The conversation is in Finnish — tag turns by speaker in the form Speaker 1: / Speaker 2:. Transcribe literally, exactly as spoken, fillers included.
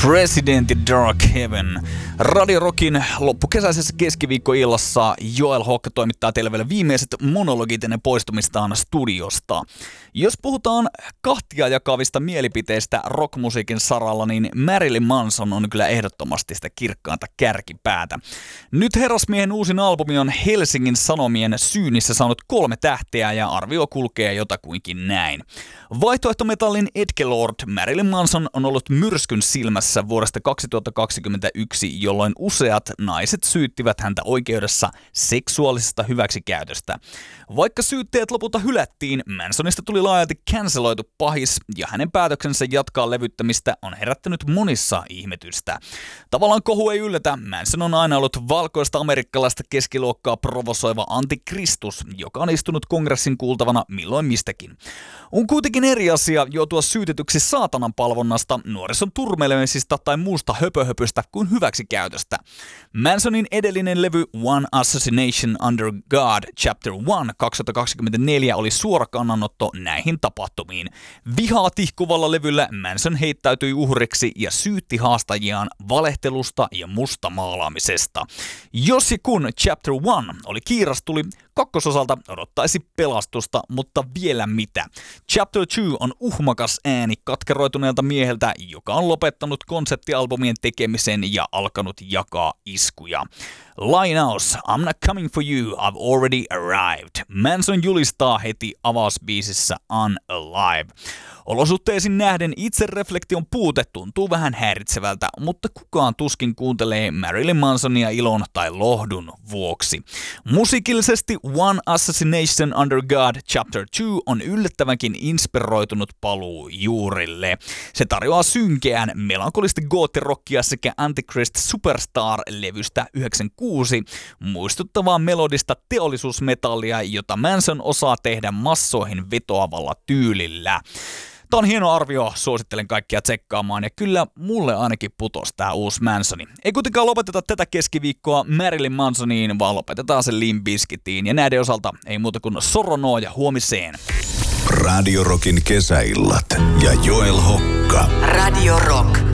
Speaker 1: President Dark Heaven. Radio Rockin loppukesäisessä keskiviikkoillassa Joel Hock toimittaa teille vielä viimeiset monologit ennen poistumistaan studiosta. Jos puhutaan kahtia jakavista mielipiteistä rockmusiikin saralla, niin Marilyn Manson on kyllä ehdottomasti sitä kirkkaanta kärkipäätä. Nyt herrasmiehen uusin albumi on Helsingin Sanomien Syynissä saanut kolme tähteä ja arvio kulkee jotakuinkin näin. Vaihtoehtometallin Edgelord Marilyn Manson on ollut myrskyn silmässä vuodesta kaksituhattakaksikymmentäyksi, jolloin useat naiset syyttivät häntä oikeudessa seksuaalisesta hyväksikäytöstä. Vaikka syytteet lopulta hylättiin, Mansonista tuli laajalti canceloitu pahis ja hänen päätöksensä jatkaa levyttämistä on herättänyt monissa ihmetystä. Tavallaan kohu ei yllätä, Manson on aina ollut valkoista amerikkalaista keskiluokkaa provosoiva antikristus, joka on istunut kongressin kuultavana milloin mistäkin. On kuitenkin eri asia joutua syytetyksi saatanan palvonnasta, nuorison turmelemisista tai muusta höpöhöpystä kuin hyväksikäytöstä. Mansonin edellinen levy One Assassination Under God Chapter yksi kaksituhattakaksikymmentäneljä oli suora kannanotto näihin tapahtumiin. Vihaa tihkuvalla levyllä Manson heittäytyi uhriksi ja syytti haastajiaan valehtelusta ja mustamaalaamisesta. Jos ja kun Chapter yksi oli kiirastuli, kakkososalta odottaisi pelastusta, mutta vielä mitä. Chapter kaksi on uhmakas ääni katkeroituneelta mieheltä, joka on lopettanut konseptialbumien tekemisen ja alkanut jakaa iskuja. Lainaus, I'm not coming for you, I've already arrived. Manson julistaa heti avausbiisissä Unalive. Olosuhteisiin nähden itsereflektion puute tuntuu vähän häiritsevältä, mutta kukaan tuskin kuuntelee Marilyn Mansonia ilon tai lohdun vuoksi. Musiikillisesti One Assassination Under God Chapter kaksi on yllättävänkin inspiroitunut paluu juurille. Se tarjoaa synkeän, melankolista goottirockia sekä Antichrist Superstar-levystä yhdeksänkymmentäkuusi muistuttavaa melodista teollisuusmetallia, jota Manson osaa tehdä massoihin vetoavalla tyylillä. Tämä on hieno arvio, suosittelen kaikkia tsekkaamaan ja kyllä mulle ainakin putos tää uusi Mansoni. Ei kuitenkaan lopeteta tätä keskiviikkoa Marilyn Mansoniin, vaan lopetetaan se Limp Bizkitiin ja näiden osalta ei muuta kuin soronooja huomiseen.
Speaker 2: Radio Rockin kesäillat ja Joel Hokka.
Speaker 3: Radio Rock.